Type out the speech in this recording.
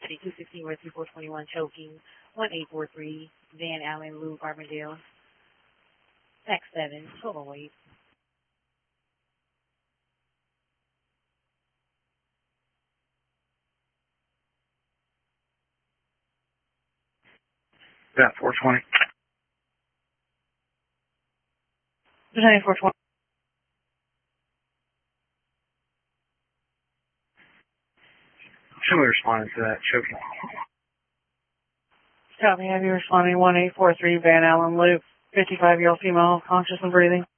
City 216 West 3421 choking 1843 Van Allen Loop Carbondale. Tax 7, total weight. About 420. Lieutenant 420. Somebody responded to that choking. Copy, have you responding 1843 Van Allen Loop, 55-year-old female, conscious and breathing.